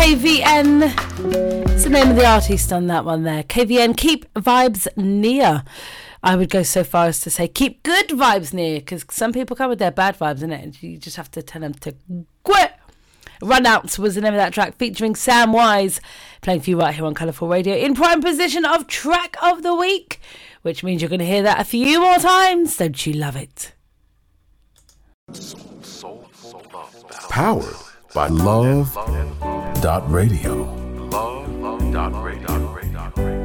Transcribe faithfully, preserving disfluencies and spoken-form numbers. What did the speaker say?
K V N. It's the name of the artist on that one there. K V N, keep vibes near. I would go so far as to say keep good vibes near, because some people come with their bad vibes, innit? You just have to tell them to quit. Run Out was the name of that track, featuring Sam Wise, playing for you right here on Colourful Radio in prime position of Track of the Week, which means you're going to hear that a few more times. Don't you love it? Powered by Love dot Radio. Love dot radio.